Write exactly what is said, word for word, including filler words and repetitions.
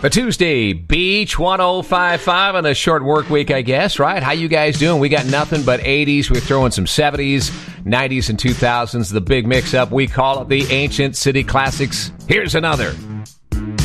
A Tuesday, Beach one oh five point five on a short work week, I guess, right? How you guys doing? We got nothing but eighties. We're throwing some seventies, nineties, and two thousands. The big mix-up. We call it the Ancient City Classics. Here's another.